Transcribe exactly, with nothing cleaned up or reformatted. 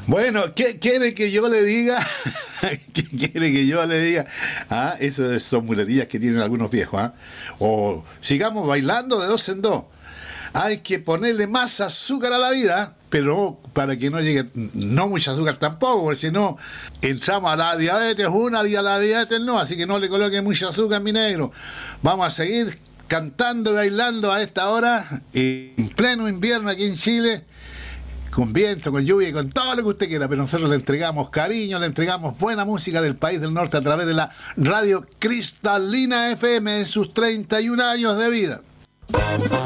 Bueno, ¿qué quiere que yo le diga? ¿Qué quiere que yo le diga? Ah, esas son muletillas que tienen algunos viejos. ¿Ah? O sigamos bailando de dos en dos. Hay que ponerle más azúcar a la vida, pero para que no llegue, no mucha azúcar tampoco, porque si no, entramos a la diabetes una y a la diabetes no, así que no le coloque mucha azúcar, mi negro. Vamos a seguir cantando y bailando a esta hora, en pleno invierno aquí en Chile, con viento, con lluvia y con todo lo que usted quiera, pero nosotros le entregamos cariño, le entregamos buena música del país del norte a través de la radio Cristalina F M en sus treinta y un años de vida.